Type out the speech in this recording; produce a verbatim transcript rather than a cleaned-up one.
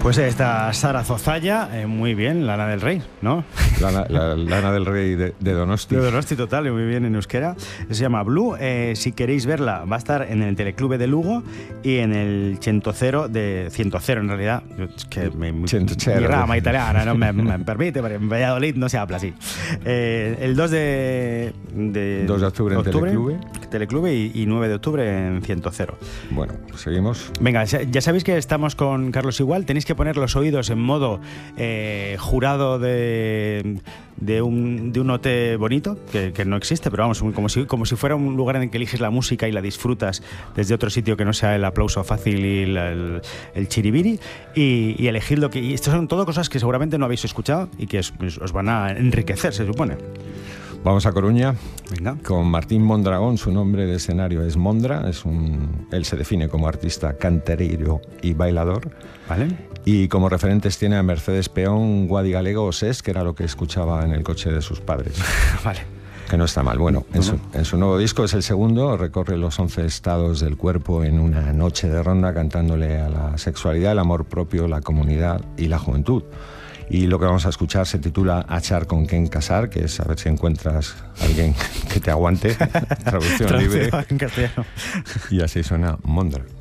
Pues está Sara Zozaya, eh, muy bien, Lana del Rey, ¿no? Lana, la, Lana del Rey de, de Donosti. De Donosti, total, muy bien en euskera. Se llama Blue. Eh, si queréis verla, va a estar en el Teleclube de Lugo y en el ciento cero de ciento cero en realidad. Es que me, mi, mi rama italiana no me, me permite, pero en Valladolid no se habla así. Eh, el dos de, de, dos de octubre, octubre en Teleclube. Teleclube y, y nueve de octubre en ciento cero. Bueno, seguimos. Venga, ya sabéis que estamos con Carlos Igual. Tenéis que poner los oídos en modo eh, jurado de, de, un, de un note bonito, que, que no existe, pero vamos, como si, como si fuera un lugar en el que eliges la música y la disfrutas desde otro sitio que no sea el aplauso fácil y la, el, el chiribiri, y, y elegir lo que... Y estas son todo cosas que seguramente no habéis escuchado y que os, os van a enriquecer, se supone. Vamos a Coruña. Venga. Con Martín Mondragón. Su nombre de escenario es Mondra. Es un, él se define como artista cantereiro y bailador. Vale. Y como referentes tiene a Mercedes Peón, Guadi Galego o Sés, que era lo que escuchaba en el coche de sus padres. Vale. Que no está mal. Bueno, en su, en su nuevo disco, es el segundo, recorre los once estados del cuerpo en una noche de ronda, cantándole a la sexualidad, el amor propio, la comunidad y la juventud. Y lo que vamos a escuchar se titula Achar con Ken casar, que es a ver si encuentras a alguien que te aguante. Traducción libre. En castellano. Y así suena Mondra.